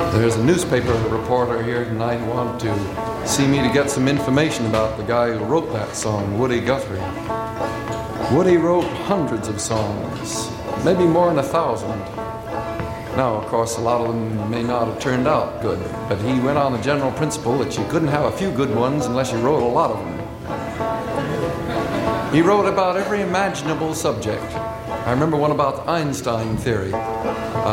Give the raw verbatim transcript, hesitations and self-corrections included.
There's a newspaper reporter here tonight who wanted to see me to get some information about the guy who wrote that song, Woody Guthrie. Woody wrote hundreds of songs, maybe more than a thousand. Now, of course, a lot of them may not have turned out good, but he went on the general principle that you couldn't have a few good ones unless you wrote a lot of them. He wrote about every imaginable subject. I remember one about the Einstein theory.